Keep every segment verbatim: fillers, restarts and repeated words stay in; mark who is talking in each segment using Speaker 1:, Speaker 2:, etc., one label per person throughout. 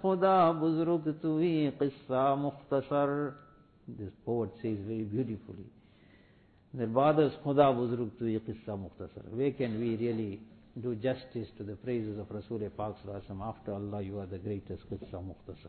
Speaker 1: khuda buzrug tui qissa mukhtasar. This poet says very beautifully that Badas khuda buzrug tui qissa mukhtasar. Where can we really do justice to the praises of Rasul Pak Sallallahu Alaihi Wasallam? After Allah, you are the greatest qissa mukhtasar.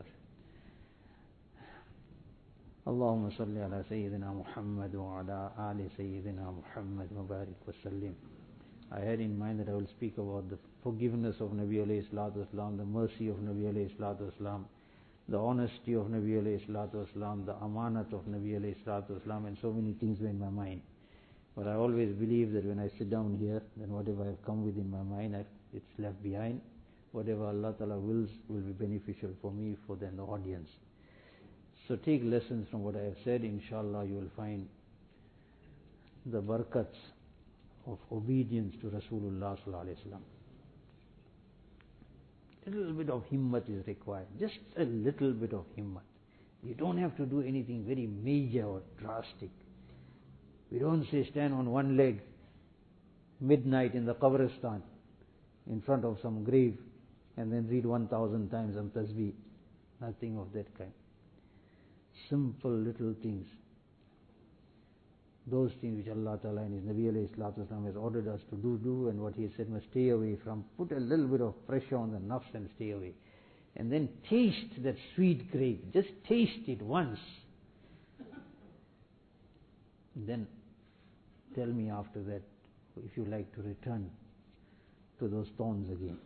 Speaker 1: Allahumma salli ala Sayyidina Muhammad wa ala ali Sayyidina Muhammad wa barik wa sallim. I had in mind that I will speak about the forgiveness of Nabi alayhi salatu wasalam, the mercy of Nabi alayhi salatu wasalam, the honesty of Nabi alayhi salatu wasalam, the amanat of Nabi alayhi salatu wasalam, and so many things were in my mind. But I always believe that when I sit down here, then whatever I have come with in my mind, I, it's left behind. Whatever Allah Ta'ala wills will be beneficial for me, for the, the audience. So take lessons from what I have said. Inshallah, you will find the barakats of obedience to Rasulullah Sallallahu Alaihi Wasallam. A little bit of himmat is required. Just a little bit of himmat. You don't have to do anything very major or drastic. We don't say stand on one leg midnight in the Qabristan in front of some grave and then read one thousand times some tasbih. Nothing of that kind. Simple little things. Those things which Allah Ta'ala and His Nabi alayhi salatu wasalam has ordered us to do, do, and what He said must stay away from. Put a little bit of pressure on the nafs and stay away. And then taste that sweet grape. Just taste it once. Then tell me after that if you like to return to those thorns again.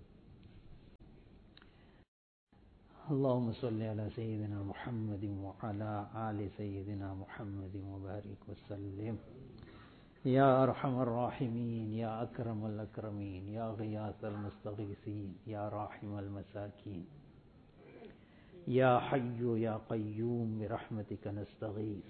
Speaker 1: Allahumma salli ala Sayyidina Muhammadin wa ala ali Sayyidina Muhammadin wa barik wa sallim. Ya Arhamar Rahimin, Ya Akram al-Akramin, Ya Ghiyath al-Mustaghithin, Ya Rahim al-Masakin, Ya Hayyu Ya Qayyum bi rahmatika nastaghith.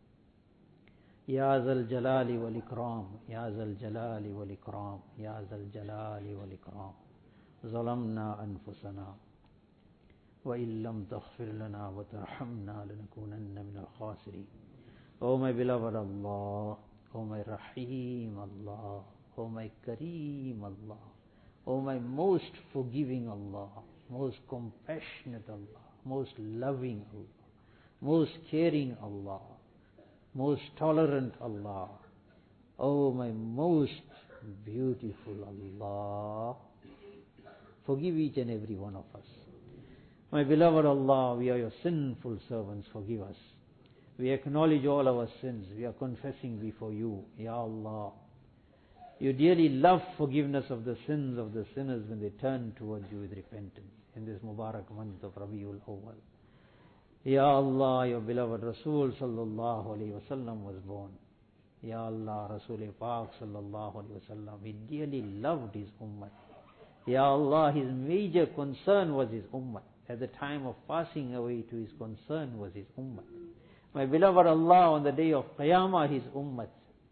Speaker 1: Ya Zal Jalali wal Ikram, Ya Zal Jalali wal Ikram, Ya Zal Jalali wal Ikram. Zalamna anfusana wa illam taghfir lana wa tarhamna lanakunanna min al-khasirin. Oh my beloved Allah, oh my Rahim Allah, oh my Kareem Allah, oh my most forgiving Allah, most compassionate Allah, most loving Allah, most caring Allah, most tolerant Allah, oh my most beautiful Allah, forgive each and every one of us. My beloved Allah, we are your sinful servants, forgive us. We acknowledge all our sins, we are confessing before you, Ya Allah. You dearly love forgiveness of the sins of the sinners when they turn towards you with repentance in this Mubarak month of Rabiul Awwal. Ya Allah, your beloved Rasul Sallallahu Alaihi Wasallam was born. Ya Allah, Rasul Pak Sallallahu Alaihi Wasallam, he dearly loved his ummah. Ya Allah, his major concern was his ummah. At the time of passing away to his concern was his ummah. My beloved Allah, on the day of Qiyamah, his ummah.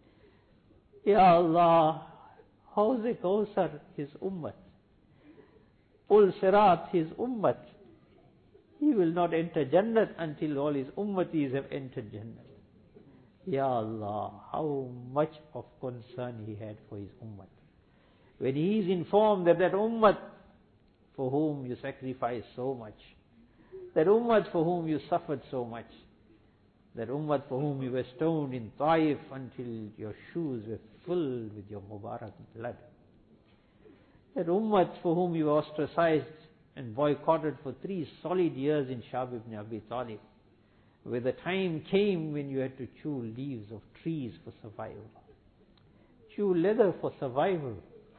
Speaker 1: Ya Allah, Hawz Kawthar, his ummah. Ul Sirat, his ummah. He will not enter Jannat until all his ummatis have entered Jannat. Ya Allah, how much of concern he had for his ummah. When he is informed that that ummah for whom you sacrificed so much, that ummah for whom you suffered so much, that ummah for whom you were stoned in Taif until your shoes were filled with your Mubarak blood, that ummah for whom you were ostracized and boycotted for three solid years in Shab ibn Abi Talib, where the time came when you had to chew leaves of trees for survival, chew leather for survival.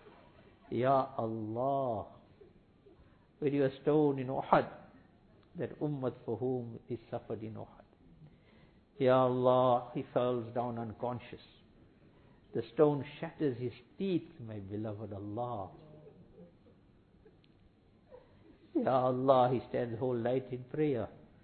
Speaker 1: Ya Allah, when you are stoned in Uhud, that ummah for whom he suffered in Uhud. Ya Allah, he falls down unconscious. The stone shatters his teeth, my beloved Allah. Ya Allah, he stands whole night in prayer.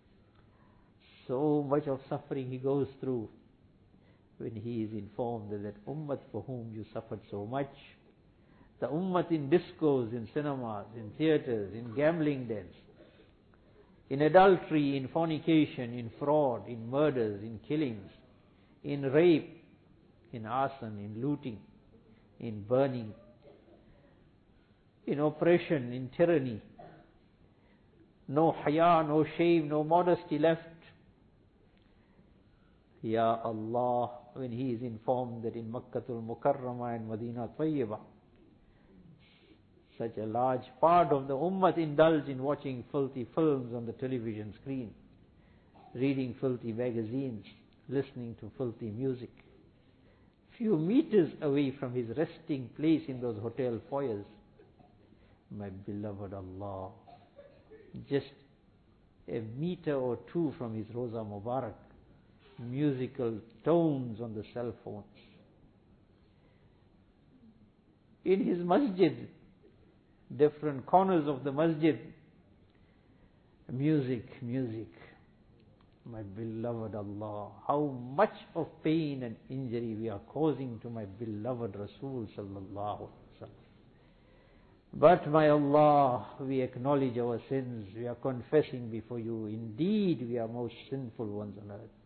Speaker 1: So much of suffering he goes through when he is informed that that ummah for whom you suffered so much, the ummah in discos, in cinemas, in theaters, in gambling dens, in adultery, in fornication, in fraud, in murders, in killings, in rape, in arson, in looting, in burning, in oppression, in tyranny. No haya, no shame, no modesty left. Ya Allah, when he is informed that in Makkatul Mukarramah and Madinah Tayyibah, such a large part of the ummah indulge in watching filthy films on the television screen, reading filthy magazines, listening to filthy music. Few meters away from his resting place in those hotel foyers, my beloved Allah, just a meter or two from his Roza Mubarak, musical tones on the cell phones. In his masjid, different corners of the masjid, music, music. My beloved Allah, how much of pain and injury we are causing to my beloved Rasul sallallahu alaihi wasallam. But my Allah, we acknowledge our sins, we are confessing before you. Indeed, we are most sinful ones on earth.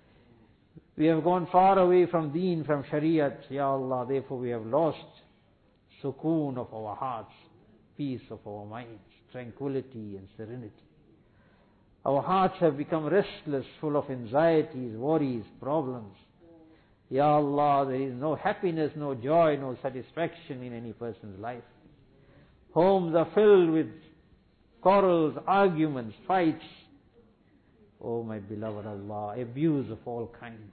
Speaker 1: We have gone far away from Deen, from Shariat, Ya Allah, therefore we have lost sukoon of our hearts, peace of our minds, tranquility and serenity. Our hearts have become restless, full of anxieties, worries, problems. Ya Allah, there is no happiness, no joy, no satisfaction in any person's life. Homes are filled with quarrels, arguments, fights. Oh my beloved Allah, abuse of all kinds.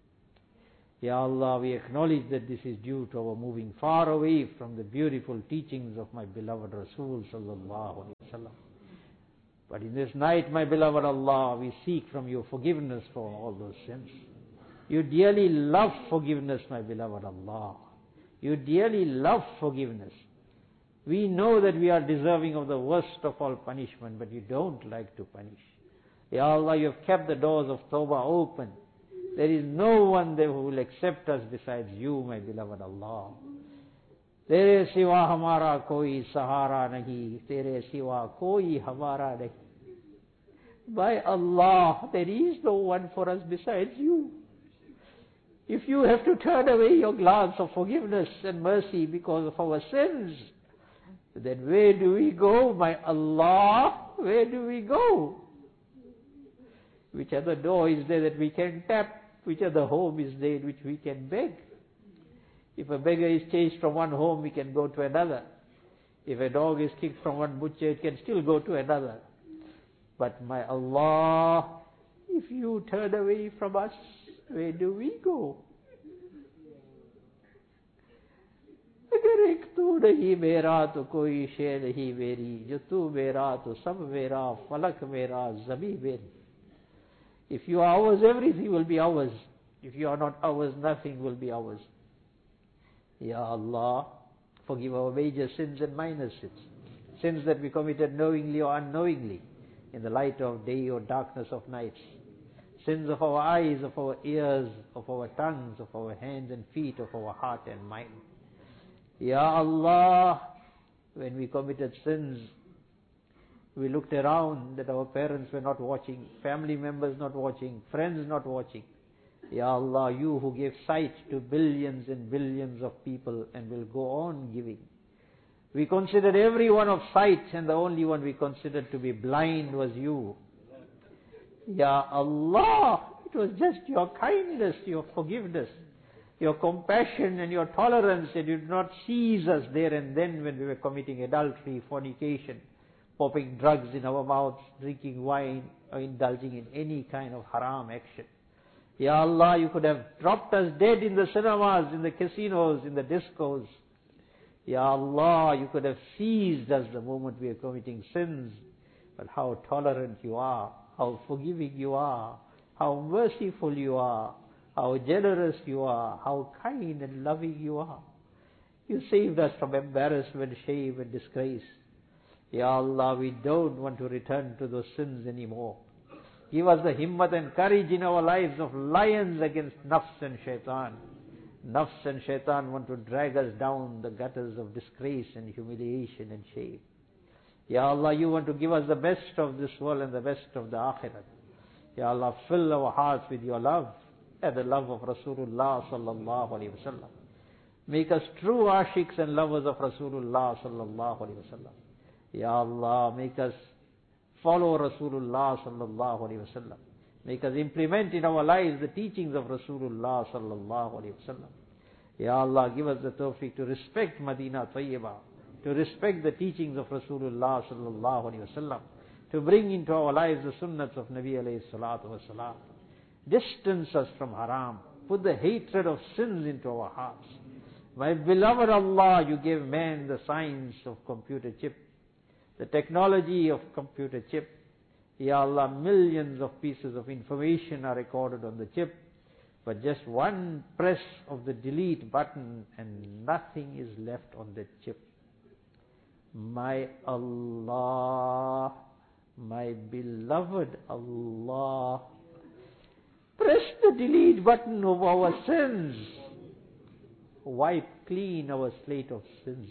Speaker 1: Ya Allah, we acknowledge that this is due to our moving far away from the beautiful teachings of my beloved Rasul sallallahu alaihi wasallam. But in this night, my beloved Allah, we seek from you forgiveness for all those sins. You dearly love forgiveness, my beloved Allah. You dearly love forgiveness. We know that we are deserving of the worst of all punishment, but you don't like to punish. Ya Allah, you have kept the doors of Tawbah open. There is no one there who will accept us besides you, my beloved Allah. Tere siwa hamara koi sahara nahi, tere siwa koi hamara nahi. By Allah, there is no one for us besides you. If you have to turn away your glance of forgiveness and mercy because of our sins, then where do we go, my Allah? Where do we go? Which other door is there that we can tap? Which other home is there in which we can beg? If a beggar is chased from one home, we can go to another. If a dog is kicked from one butcher, it can still go to another. But my Allah, if you turn away from us, where do we go? अगर एक तू नहीं मेरा तो कोई शे नहीं मेरी, जो तू मेरा तो सब मेरा, फलक मेरा, ज़मी मेरी. If you are ours, everything will be ours. If you are not ours, nothing will be ours. Ya Allah, forgive our major sins and minor sins. Sins that we committed knowingly or unknowingly, in the light of day or darkness of nights. Sins of our eyes, of our ears, of our tongues, of our hands and feet, of our heart and mind. Ya Allah, when we committed sins, we looked around that our parents were not watching, family members not watching, friends not watching. Ya Allah, you who gave sight to billions and billions of people and will go on giving. We considered everyone of sight, and the only one we considered to be blind was you. Ya Allah, it was just your kindness, your forgiveness, your compassion and your tolerance that you did not seize us there and then when we were committing adultery, fornication, popping drugs in our mouths, drinking wine, or indulging in any kind of haram action. Ya Allah, you could have dropped us dead in the cinemas, in the casinos, in the discos. Ya Allah, you could have seized us the moment we are committing sins. But how tolerant you are, how forgiving you are, how merciful you are, how generous you are, how kind and loving you are. You saved us from embarrassment, shame and disgrace. Ya Allah, we don't want to return to those sins anymore. Give us the himmat and courage in our lives of lions against nafs and shaitan. Nafs and shaitan want to drag us down the gutters of disgrace and humiliation and shame. Ya Allah, you want to give us the best of this world and the best of the akhirat. Ya Allah, fill our hearts with your love and the love of Rasulullah sallallahu alaihi wasallam. Make us true ashiks and lovers of Rasulullah sallallahu alaihi wasallam. Ya Allah, make us follow Rasulullah sallallahu alaihi wasallam. Make us implement in our lives the teachings of Rasulullah sallallahu alaihi wasallam. Ya Allah, give us the tawfiq to respect Madinah Tayyibah, to respect the teachings of Rasulullah sallallahu alaihi wasallam, to bring into our lives the sunnats of Nabi alayhi salatu wasalam. Distance us from haram. Put the hatred of sins into our hearts. My beloved Allah, you gave man the science of computer chip, the technology of computer chip. Ya Allah, millions of pieces of information are recorded on the chip, but just one press of the delete button and nothing is left on the chip. My Allah, my beloved Allah, press the delete button of our sins. Wipe clean our slate of sins.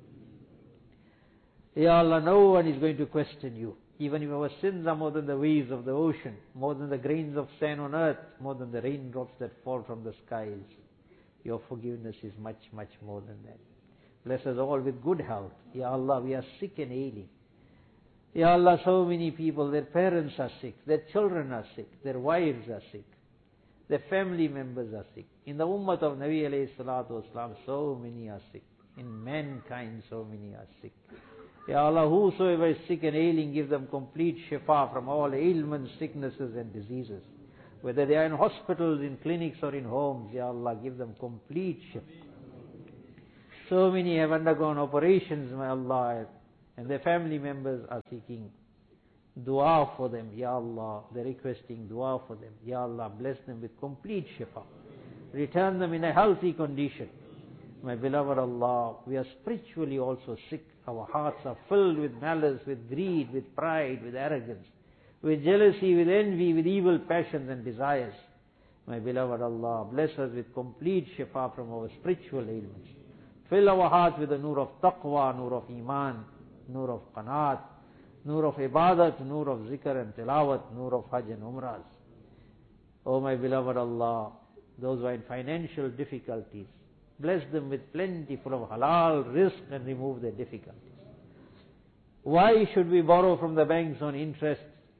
Speaker 1: Ya Allah, no one is going to question you. Even if our sins are more than the waves of the ocean, more than the grains of sand on earth, more than the raindrops that fall from the skies, your forgiveness is much, much more than that. Bless us all with good health. Ya Allah, we are sick and ailing. Ya Allah, so many people, their parents are sick, their children are sick, their wives are sick, their family members are sick. In the ummah of Nabi alayhi salatu wasalam, so many are sick. In mankind, so many are sick. Ya Allah, whosoever is sick and ailing, give them complete shifa from all ailments, sicknesses and diseases. Whether they are in hospitals, in clinics or in homes, Ya Allah, give them complete shifa. So many have undergone operations, my Allah, and their family members are seeking dua for them. Ya Allah, they're requesting dua for them. Ya Allah, bless them with complete shifa. Return them in a healthy condition. My beloved Allah, we are spiritually also sick. Our hearts are filled with malice, with greed, with pride, with arrogance, with jealousy, with envy, with evil passions and desires. My beloved Allah, bless us with complete shifa from our spiritual ailments. Fill our hearts with the nur of taqwa, nur of iman, nur of qanaat, nur of ibadat, nur of zikr and tilawat, nur of hajj and umrahs. Oh my beloved Allah, those who are in financial difficulties, bless them with plenty full of halal, rizq, and remove their difficulties. Why should we borrow from the banks on interest?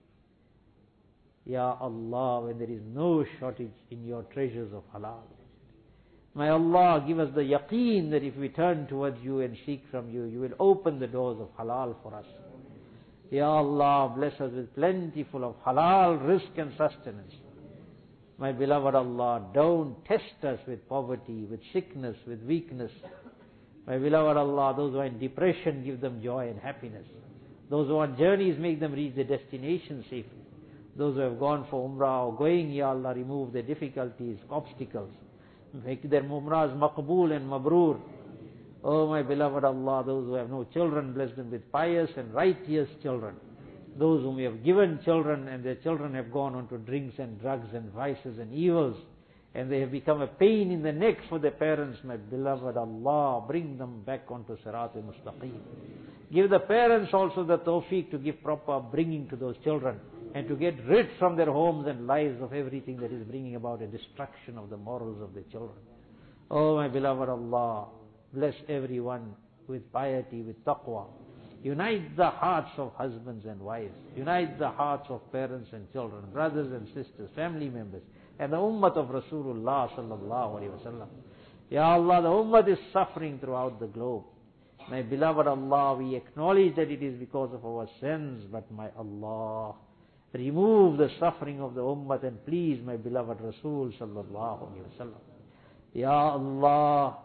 Speaker 1: Ya Allah, when there is no shortage in your treasures of halal. May Allah give us the yaqeen that if we turn towards you and seek from you, you will open the doors of halal for us. Ya Allah, bless us with plenty full of halal, rizq and sustenance. My beloved Allah, don't test us with poverty, with sickness, with weakness. My beloved Allah, those who are in depression, give them joy and happiness. Those who are on journeys, make them reach their destination safely. Those who have gone for umrah or going, Ya Allah, remove their difficulties, obstacles. Make their umrahs maqbool and mabrur. Oh my beloved Allah, those who have no children, bless them with pious and righteous children. Those whom we have given children and their children have gone on to drinks and drugs and vices and evils, and they have become a pain in the neck for their parents, my beloved Allah, bring them back onto Sirat al-Mustaqim. Give the parents also the tawfiq to give proper bringing to those children, and to get rid from their homes and lives of everything that is bringing about a destruction of the morals of the children. Oh my beloved Allah, bless everyone with piety, with taqwa. Unite the hearts of husbands and wives. Unite the hearts of parents and children, brothers and sisters, family members, and the ummah of Rasulullah sallallahu alaihi wasallam. Ya Allah, the ummah is suffering throughout the globe. My beloved Allah, we acknowledge that it is because of our sins, but my Allah, remove the suffering of the ummah and please my beloved Rasul sallallahu alaihi wasallam. Ya Allah,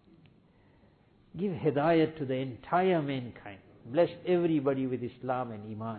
Speaker 1: give hidayat to the entire mankind. Bless everybody with Islam and Iman.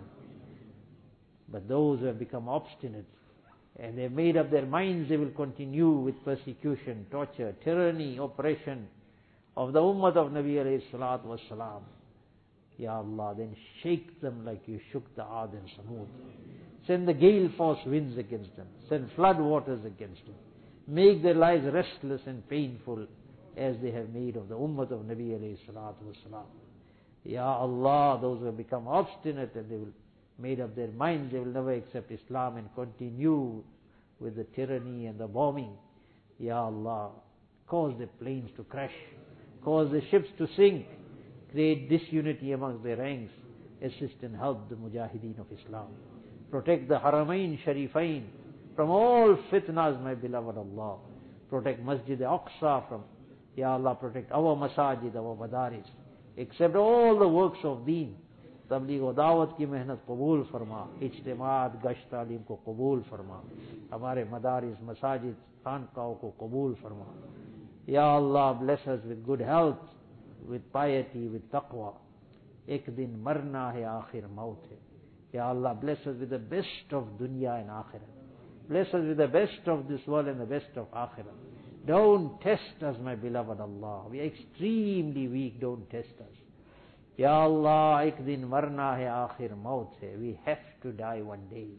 Speaker 1: But those who have become obstinate and they have made up their minds they will continue with persecution, torture, tyranny, oppression of the ummah of Nabi alayhi salatu wassalam. Ya Allah, then shake them like you shook the Ad and Samud. Send the gale force winds against them. Send flood waters against them. Make their lives restless and painful as they have made of the ummah of Nabi alayhi salatu wassalam. Ya Allah, those who have become obstinate and they will made up their minds they will never accept Islam and continue with the tyranny and the bombing. Ya Allah, cause the planes to crash, cause the ships to sink, create disunity amongst their ranks, assist and help the Mujahideen of Islam. Protect the Haramain Sharifain from all fitnas, my beloved Allah. Protect Masjid Aqsa from, Ya Allah, protect our masajid, our madaris. Accept all the works of deen. Tabligh wa dawat ki mehnat qabul farma. Ijtimaat, gasht talim ko qabul farma. Hamare madaris, masajid, khanqaw ko qabul farma. Ya Allah, bless us with good health, with piety, with taqwa. Ek din marna hai, aakhir maut hai. Ya Allah, bless us with the best of dunya and akhirah. Bless us with the best of this world and the best of akhirah. Don't test us, my beloved Allah. We are extremely weak, don't test us. Ya Allah, ek din marna hai, aakhir maut hai. We have to die one day.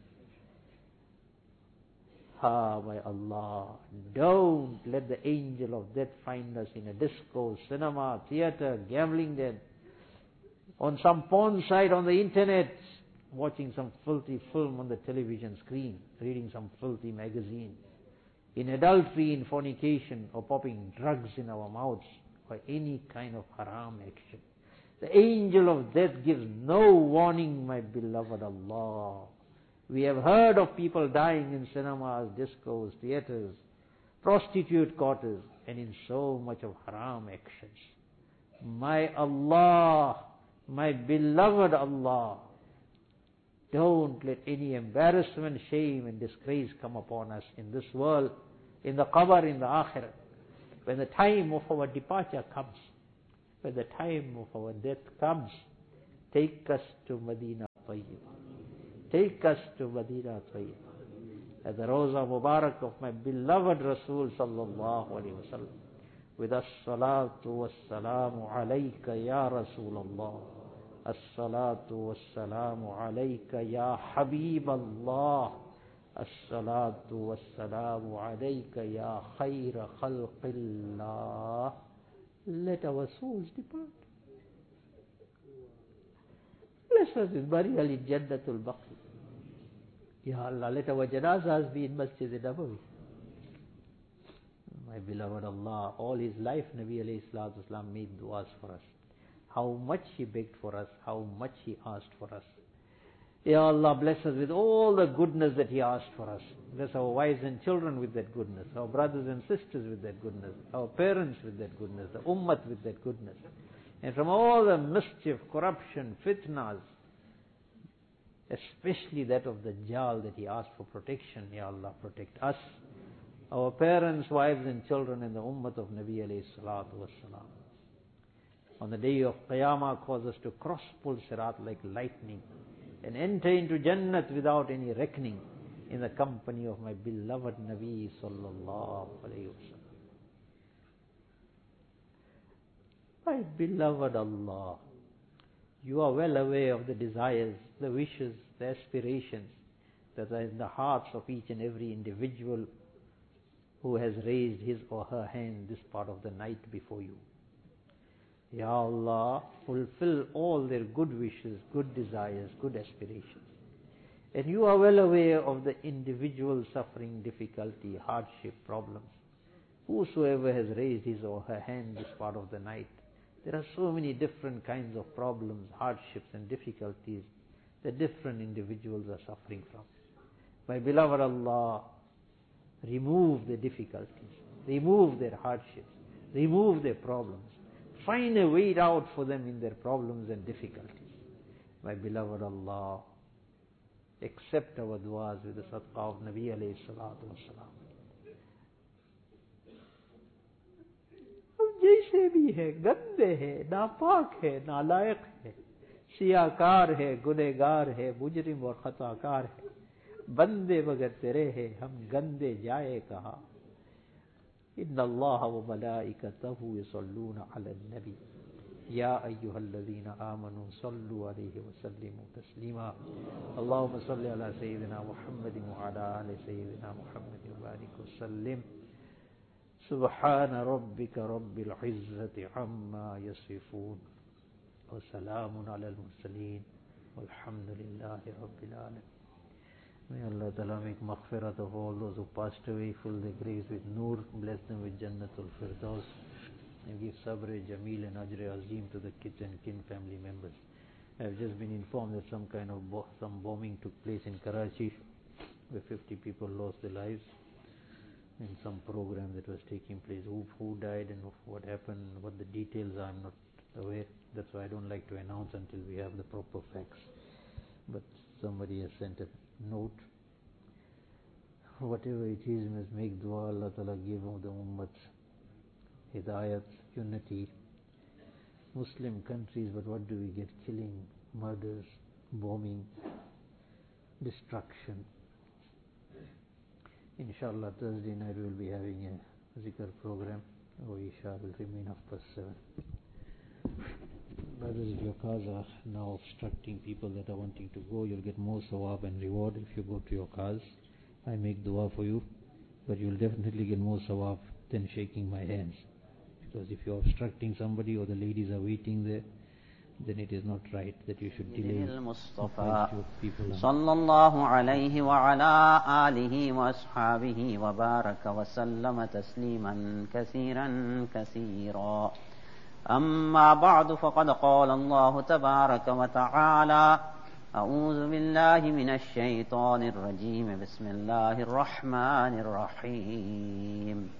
Speaker 1: Ah, my Allah, don't let the angel of death find us in a disco, cinema, theater, gambling den, on some porn site on the internet, watching some filthy film on the television screen, reading some filthy magazine, in adultery, in fornication, or popping drugs in our mouths, or any kind of haram action. The angel of death gives no warning, my beloved Allah. We have heard of people dying in cinemas, discos, theaters, prostitute quarters, and in so much of haram actions. My Allah, my beloved Allah, don't let any embarrassment, shame and disgrace come upon us in this world, in the qabr, in the akhirah. When the time of our departure comes, when the time of our death comes, take us to Medina Tayyibah. Take us to Medina Tayyibah. At the Roza Mubarak of my beloved Rasul sallallahu alayhi wa sallam. With as-salatu was-salamu alayka ya Rasulullah. As-salatu was-salamu alayka ya Habib Allah. As-salatu was-salamu alayka ya khayra khalqillah. Let our souls depart. Bless us with burial in Jannatul Baqi. Ya Allah, let our janazas be in Masjid Nabawi. My beloved Allah, all his life Nabi alayhi salatu wasalam made du'as for us. How much he begged for us, how much he asked for us. Ya Allah, bless us with all the goodness that he asked for us. Bless our wives and children with that goodness, our brothers and sisters with that goodness, our parents with that goodness, the ummah with that goodness. And from all the mischief, corruption, fitnas, especially that of the Dajjal that he asked for protection, Ya Allah, protect us, our parents, wives and children, and the ummah of Nabi alayhi salatu wassalam. On the day of Qiyamah, cause us to cross Pul Sirat like lightning and enter into Jannat without any reckoning in the company of my beloved Nabi sallallahu alayhi wa sallam. My beloved Allah, you are well aware of the desires, the wishes, the aspirations that are in the hearts of each and every individual who has raised his or her hand this part of the night before you. Ya Allah, fulfill all their good wishes, good desires, good aspirations. And you are well aware of the individual suffering, difficulty, hardship, problems. Whosoever has raised his or her hand this part of the night, there are so many different kinds of problems, hardships and difficulties that different individuals are suffering from. My beloved Allah, remove the difficulties, remove their hardships, remove their problems. Find a way out for them in their problems and difficulties. My beloved Allah, accept our du'as with the sadaqah of Nabi alayhi salatu wassalam. जैसे भी है, गंदे है, नापाक है, नालायक है, सियाकार है, गुनहगार है, मुजरिम और खताकार है, बंदे मगर तेरे है, हम गंदे जाए कहाँ. इन्ना अल्लाह व मलाइकतहु यसल्लूना अलन नबी या अय्युहल्लज़ीना आमनू सल्लु अलैहि व सल्लिमू तस्लीमा. अल्लाहुम्मा सल्लि अला सय्यिदिना मुहम्मदिन व अला आलि सय्यिदिना मुहम्मदिन व बारिक व सल्लिम. سبحان ربك رب العزة عما يصفون وسلام على المرسلين والحمد لله رب العالمين. May Allah Ta'ala make maghfirat of all those who passed away, fill their graves with Noor, bless them with Jannatul Firdaus, and give Sabr Jameel and Ajr Azim to the kids and kin family members. I've just been informed that some kind of bo some bombing took place in Karachi, where fifty people lost their lives in some program that was taking place. Who, who died and what happened, what the details are, I'm not aware. That's why I don't like to announce until we have the proper facts. But somebody has sent a note. Whatever it is, we must make dua. Allah Ta'ala give the ummah hidayat, unity. Muslim countries, but what do we get? Killing, murders, bombing, destruction. Inshallah, Thursday night we will be having a zikr program. Oh, Isha will remain half past seven. Brothers, if your cars are now obstructing people that are wanting to go, you'll get more sawab and reward if you go to your cars. I make dua for you, but you'll definitely get more sawab than shaking my hands. Because if you're obstructing somebody or the ladies are waiting there, then it is not right that you should delay people.
Speaker 2: Sallallahu alayhi wa ala alihi wa ashabihi wa baraka wa sallama tasliman kathiran kathira. Amma ba'du faqad qala Allah tabaraka wa ta'ala أعوذ بالله من الشيطان الرجيم بسم الله الرحمن الرحيم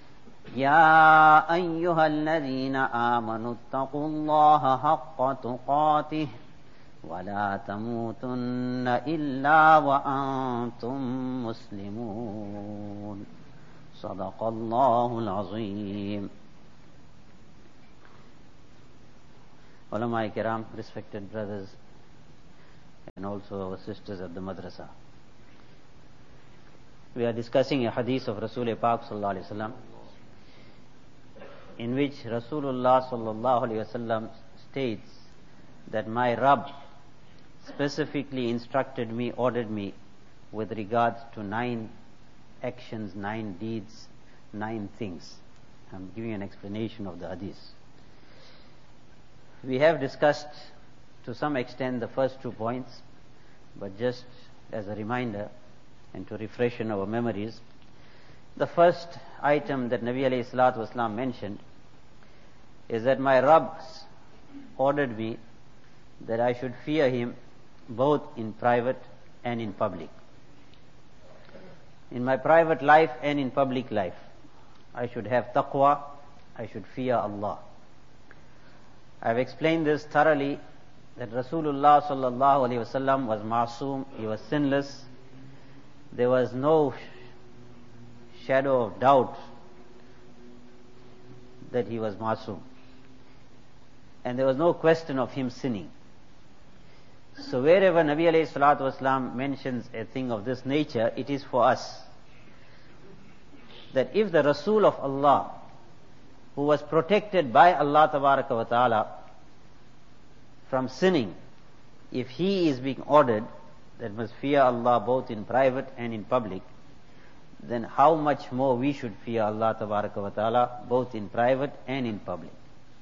Speaker 2: يا أيها الذين آمنوا اتقوا الله حق تقاته ولا تموتن إلا وأنتم مسلمون صدق الله العظيم. Ulama Kiram, respected brothers and also our sisters at the madrasa. We are discussing a hadith of Rasul Pak sallallahu alaihi wasallam, in which Rasulullah sallallahu alaihi wasallam states that my Rabb specifically instructed me, ordered me with regards to nine actions, nine deeds, nine things. I'm giving an explanation of the hadith. We have discussed to some extent the first two points, but just as a reminder and to refresh in our memories, the first item that Nabi alayhi salatu wasalam mentioned is that my Rabb ordered me that I should fear him both in private and in public. In my private life and in public life, I should have taqwa, I should fear Allah. I have explained this thoroughly, that Rasulullah sallallahu alaihi wasallam was masoom, he was sinless. There was no sh- shadow of doubt that he was masoom. And there was no question of him sinning. So wherever Nabi alayhi salatu wasalam mentions a thing of this nature, it is for us. That if the Rasul of Allah, who was protected by Allah tabaraka wa ta'ala from sinning, if he is being ordered that must fear Allah both in private and in public, then how much more we should fear Allah tabaraka wa ta'ala both in private and in public.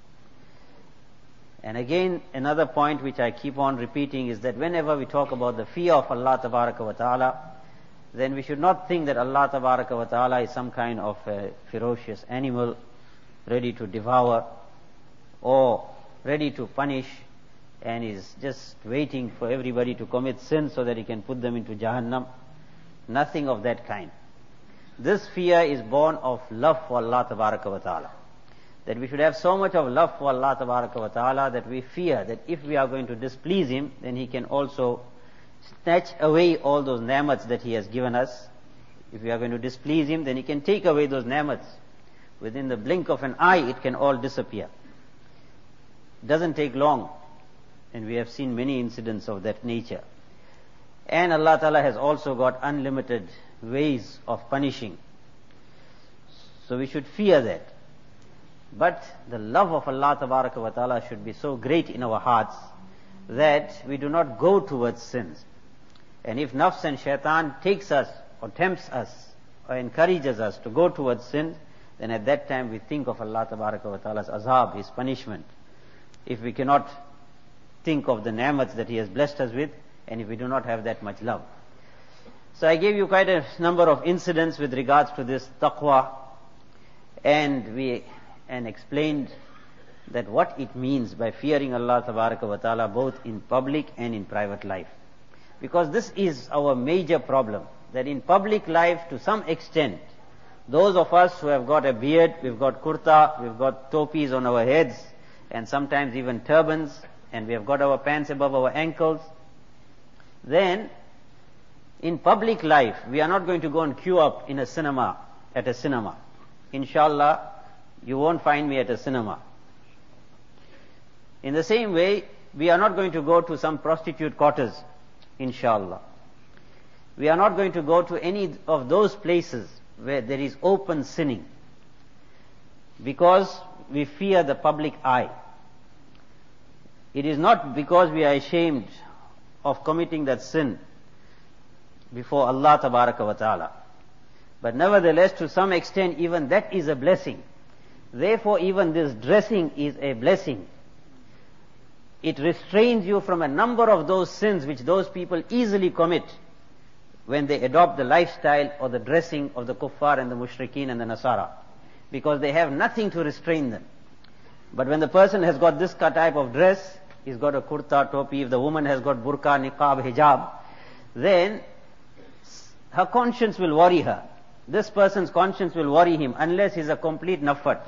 Speaker 2: And again, another point which I keep on repeating is that whenever we talk about the fear of Allah tabaraka wa ta'ala, then we should not think that Allah tabaraka wa ta'ala is some kind of a ferocious animal ready to devour or ready to punish and is just waiting for everybody to commit sin so that he can put them into Jahannam. Nothing of that kind. This fear is born of love for Allah tabaraka wa ta'ala. That we should have so much of love for Allah tabaraka wa ta'ala that we fear that if we are going to displease him, then he can also snatch away all those ni'mats that he has given us. If we are going to displease him, then he can take away those ni'mats. Within the blink of an eye, it can all disappear. It doesn't take long. And we have seen many incidents of that nature. And Allah Ta'ala has also got unlimited ways of punishing. So we should fear that. But the love of Allah Tabaraka wa Ta'ala should be so great in our hearts that we do not go towards sins. And if nafs and shaitan takes us or tempts us or encourages us to go towards sin, then at that time we think of Allah Tabaraka wa Ta'ala's azab, his punishment. If we cannot think of the ni'mats that he has blessed us with, and if we do not have that much love. So I gave you quite a number of incidents with regards to this taqwa, and we and explained that what it means by fearing Allah Tabaraka wa Ta'ala both in public and in private life. Because this is our major problem, that in public life to some extent, those of us who have got a beard, we've got kurta, we've got topis on our heads, and sometimes even turbans, and we have got our pants above our ankles, then in public life, we are not going to go and queue up in a cinema, at a cinema. Inshallah, you won't find me at a cinema. In the same way, we are not going to go to some prostitute quarters, inshallah. We are not going to go to any of those places where there is open sinning, because we fear the public eye. It is not because we are ashamed of committing that sin before Allah Tabaraka wa Ta'ala. But nevertheless, to some extent, even that is a blessing. Therefore, even this dressing is a blessing. It restrains you from a number of those sins which those people easily commit when they adopt the lifestyle or the dressing of the kuffar and the mushrikeen and the nasara, because they have nothing to restrain them. But when the person has got this type of dress, he's got a kurta, topi, if the woman has got burqa, niqab, hijab, then her conscience will worry her. This person's conscience will worry him unless he's a complete nafat.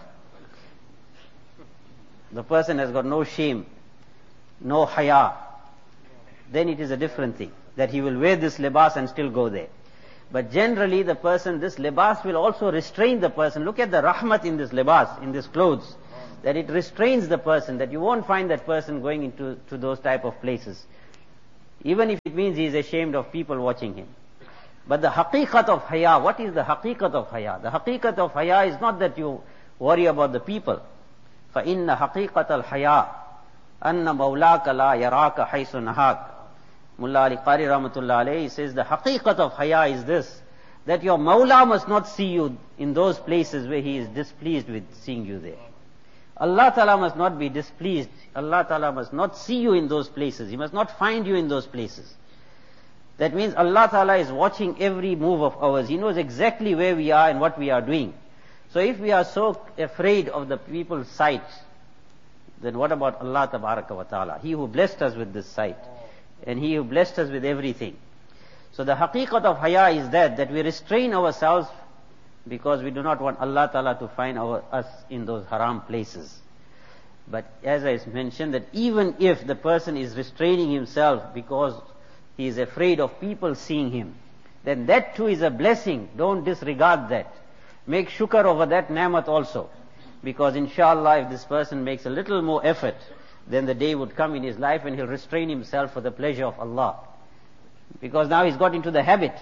Speaker 2: The person has got no shame, no haya. Then it is a different thing, that he will wear this libas and still go there. But generally the person, this libas will also restrain the person. Look at the rahmat in this libas, in this clothes, that it restrains the person, that you won't find that person going into to those type of places, even if it means he is ashamed of people watching him. But the haqiqat of haya, what is the haqiqat of haya? The haqiqat of haya is not that you worry about the people. فَإِنَّ حَقِيقَةَ الْحَيَاءِ أَنَّ مَوْلَاكَ لَا يَرَاكَ حَيْثُ نَهَاكَ. Mullah Ali Qari Rahmatullah alayhi says the haqiqat of haya is this, that your Mawla must not see you in those places where he is displeased with seeing you there. Allah Ta'ala must not be displeased. Allah Ta'ala must not see you in those places. He must not find you in those places. That means Allah Ta'ala is watching every move of ours. He knows exactly where we are and what we are doing. So if we are so afraid of the people's sight, then what about Allah Tabaraka wa Ta'ala? He who blessed us with this sight, and He who blessed us with everything. So the haqiqat of haya is that, that we restrain ourselves because we do not want Allah Ta'ala to find our, us in those haram places. But as I mentioned, that even if the person is restraining himself because he is afraid of people seeing him, then that too is a blessing. Don't disregard that. Make shukr over that ni'mat also. Because inshallah, if this person makes a little more effort, then the day would come in his life when he'll restrain himself for the pleasure of Allah. Because now he's got into the habit.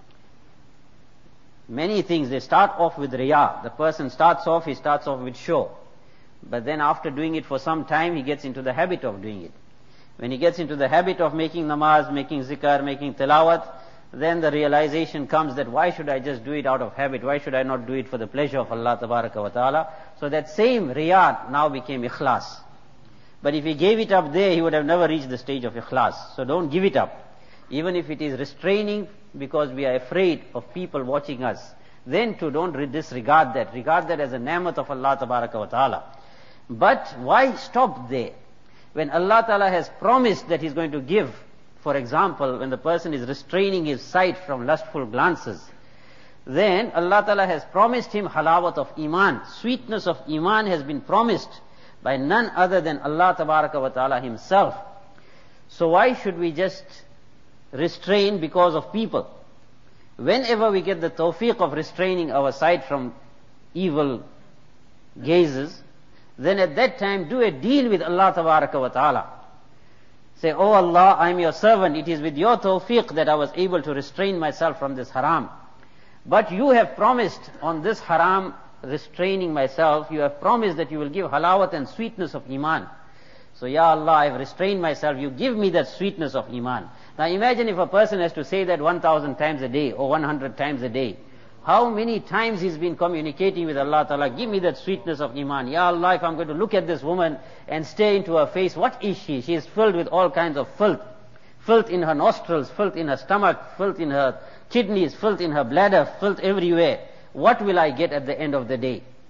Speaker 2: Many things, they start off with riyā. The person starts off, he starts off with show. But then after doing it for some time, he gets into the habit of doing it. When he gets into the habit of making namaz, making zikr, making tilawat, then the realization comes that why should I just do it out of habit? Why should I not do it for the pleasure of Allah Tabaraka wa Ta'ala? So that same riyā now became ikhlas. But if he gave it up there, he would have never reached the stage of ikhlas. So don't give it up. Even if it is restraining because we are afraid of people watching us, then too don't disregard that. Regard that as a ni'mat of Allah Tabaraka wa Ta'ala. But why stop there? When Allah Ta'ala has promised that He's going to give, for example, when the person is restraining his sight from lustful glances, then Allah Ta'ala has promised him halawat of iman. Sweetness of iman has been promised by none other than Allah Tabaraka wa Ta'ala Himself. So why should we just restrain because of people? Whenever we get the tawfiq of restraining our sight from evil gazes, then at that time do a deal with Allah Tabaraka wa Ta'ala. Say, oh Allah, I am your servant. It is with your tawfiq that I was able to restrain myself from this haram. But you have promised on this haram restraining myself, you have promised that you will give halawat and sweetness of iman. So, Ya Allah, I have restrained myself. You give me that sweetness of iman. Now imagine if a person has to say that one thousand times a day or one hundred times a day. How many times he's been communicating with Allah Ta'ala, give me that sweetness of iman. Ya Allah, if I'm going to look at this woman and stare into her face, what is she? She is filled with all kinds of filth. Filth in her nostrils, filth in her stomach, filth in her kidneys, filth in her bladder, filth everywhere. What will I get at the end of the day?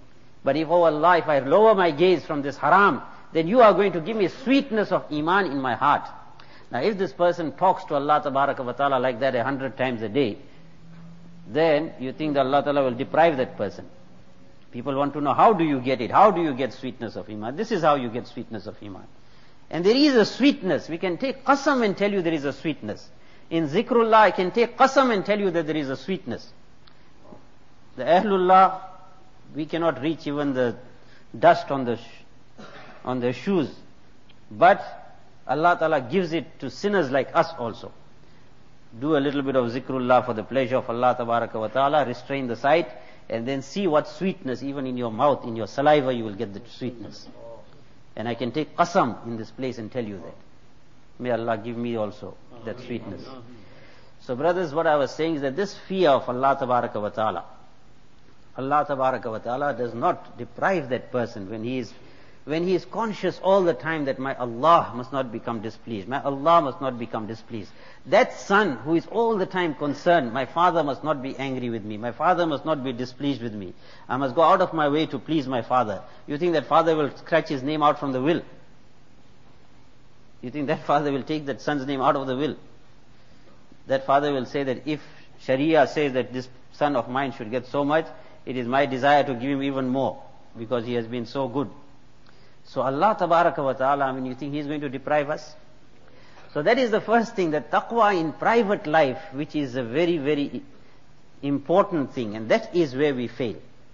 Speaker 2: But if, oh Allah, if I lower my gaze from this haram, then you are going to give me sweetness of iman in my heart. Now if this person talks to Allah Tabaraka wa Ta'ala like that a hundred times a day, then you think that Allah Ta'ala will deprive that person. People want to know, how do you get it? How do you get sweetness of iman? This is how you get sweetness of iman. And there is a sweetness. We can take qasam and tell you there is a sweetness. In zikrullah, I can take qasam and tell you that there is a sweetness. The Ahlullah, we cannot reach even the dust on the sh- on their shoes. But Allah Ta'ala gives it to sinners like us also. Do a little bit of zikrullah for the pleasure of Allah Tabaraka wa Ta'ala, restrain the sight, and then see what sweetness, even in your mouth, in your saliva, you will get the sweetness. And I can take qasam in this place and tell you that. May Allah give me also that sweetness. So brothers, what I was saying is that this fear of Allah Tabaraka wa Ta'ala, Allah Tabaraka wa Ta'ala does not deprive that person when he is when he is conscious all the time that my Allah must not become displeased, my Allah must not become displeased. That son who is all the time concerned, my father must not be angry with me, my father must not be displeased with me, I must go out of my way to please my father. You think that father will scratch his name out from the will? You think that father will take that son's name out of the will? That father will say that if Sharia says that this son of mine should get so much, it is my desire to give him even more, because he has been so good. So Allah Tabaraka wa Ta'ala, I mean, you think He is going to deprive us? So that is the first thing, that taqwa in private life, which is a very, very important thing, and that is where we fail.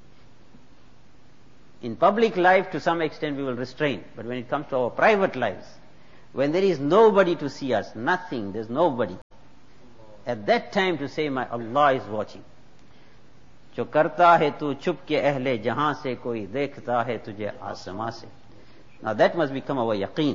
Speaker 2: In public life, to some extent, we will restrain, but when it comes to our private lives, when there is nobody to see us, nothing, there's nobody, at that time to say, my Allah is watching. जो करता है तू चुप के अहले जहां से कोई देखता है तुझे आसमां से. Now that must become our yaqeen.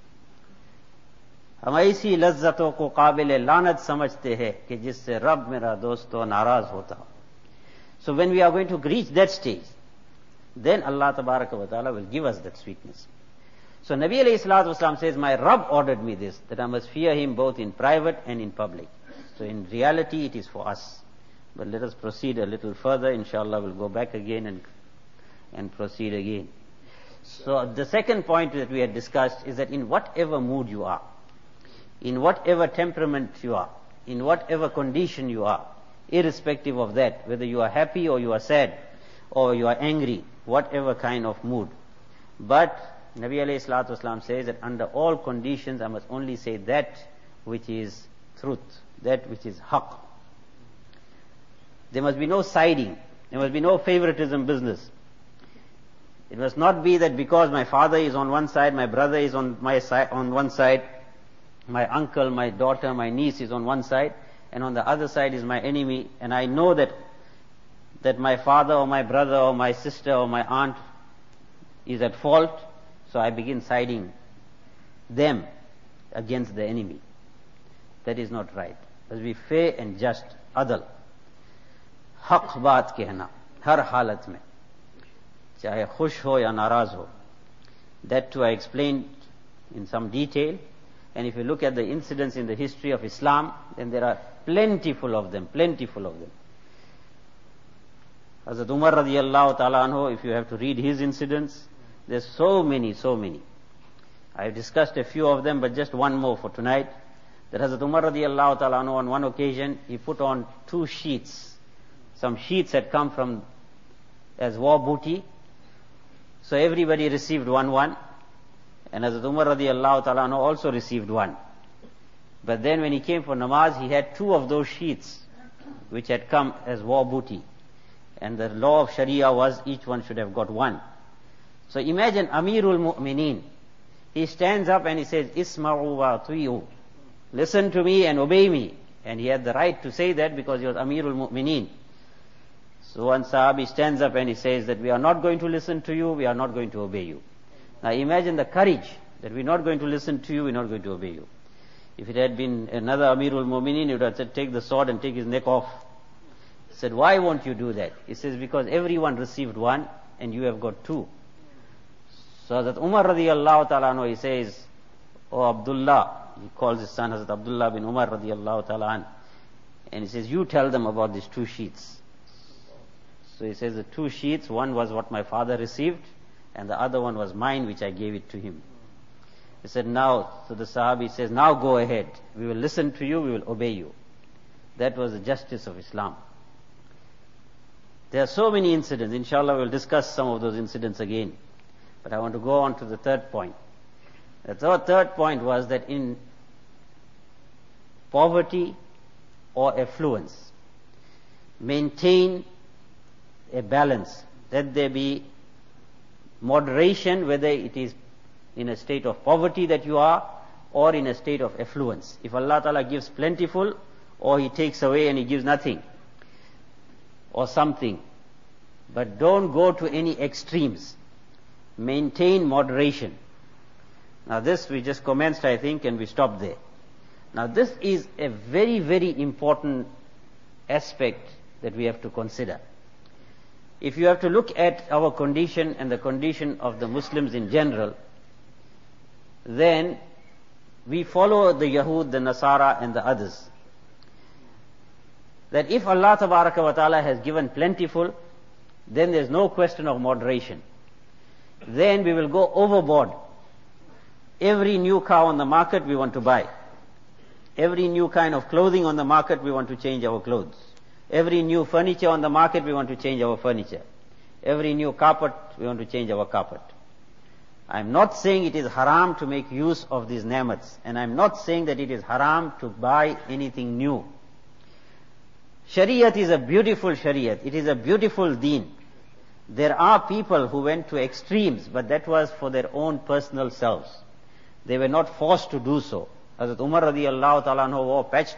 Speaker 2: हम ऐसी लज्जतों को काबिल लानत समझते हैं कि जिससे रब मेरा दोस्तों नाराज होता हो. So when we are going to reach that stage, then Allah Tabaraka wa Ta'ala will give us that sweetness. So Nabi alayhi salatu wasalam says, my Rabb ordered me this, that I must fear Him both in private and in public. So in reality it is for us. But let us proceed a little further. Inshallah we'll go back again and and proceed again. So the second point that we had discussed is that in whatever mood you are, in whatever temperament you are, in whatever condition you are, irrespective of that, whether you are happy or you are sad or you are angry, whatever kind of mood. But Nabi alayhi salatu wasalam says that under all conditions I must only say that which is truth, that which is haqq. There must be no siding. There must be no favoritism business. It must not be that because my father is on one side, my brother is on my side, on one side, my uncle, my daughter, my niece is on one side, and on the other side is my enemy, and I know that that my father or my brother or my sister or my aunt is at fault, so I begin siding them against the enemy. That is not right. It must be fair and just, adl. हक बात कहना हर हालत में, चाहे खुश हो या नाराज हो. That too I explained in some detail, and if you look at the incidents in the history of Islam, then there are plentiful of them, plentiful of them. Hazrat Umar radiyallahu ta'ala anhu, if you have to read his incidents, there's so many, so many. I've discussed a few of them, but just one more for tonight. That Hazrat Umar radiyallahu ta'ala anhu, on one occasion, he put on two sheets. Some sheets had come from as war booty, so everybody received one one, and Hazrat Umar radiyallahu ta'ala anhu also received one. But then when he came for namaz, he had two of those sheets which had come as war booty, and the law of Sharia was each one should have got one. So imagine Amirul Mu'mineen, he stands up and he says, Isma'u wa ati'u, listen to me and obey me, and he had the right to say that because he was Amirul Mu'mineen. So one Sahabi stands up and he says that we are not going to listen to you, we are not going to obey you. Now imagine the courage that we're not going to listen to you, we're not going to obey you. If it had been another Amirul Mu'mineen, he would have said, take the sword and take his neck off. He said, why won't you do that? He says, because everyone received one and you have got two. So that Umar radiyallahu ta'ala anhu, he says, oh Abdullah, he calls his son Hazrat Abdullah bin Umar radiyallahu ta'ala anhu, and he says, you tell them about these two sheets. So he says the two sheets, one was what my father received, and the other one was mine, which I gave it to him. He said, now, so the Sahabi says, now go ahead. We will listen to you, we will obey you. That was the justice of Islam. There are so many incidents. Inshallah, we'll discuss some of those incidents again. But I want to go on to the third point. The third, third point was that in poverty or affluence, maintain a balance. Let there be moderation, whether it is in a state of poverty that you are, or in a state of affluence. If Allah Ta'ala gives plentiful, or He takes away and He gives nothing, or something. But don't go to any extremes. Maintain moderation. Now this we just commenced, I think, and we stopped there. Now this is a very, very important aspect that we have to consider. If you have to look at our condition and the condition of the Muslims in general, then we follow the Yahud, the Nasara and the others. That if Allah Tabaraka wa Ta'ala has given plentiful, then there's no question of moderation. Then we will go overboard. Every new car on the market we want to buy. Every new kind of clothing on the market we want to change our clothes. Every new furniture on the market we want to change our furniture. Every new carpet we want to change our carpet. I'm not saying it is haram to make use of these ni'mats, and I'm not saying that it is haram to buy anything new. Shariat is a beautiful Shariat. It is a beautiful deen. There are people who went to extremes, but that was for their own personal selves. They were not forced to do so. Hazrat Umar radiallahu ta'ala anhu wore patched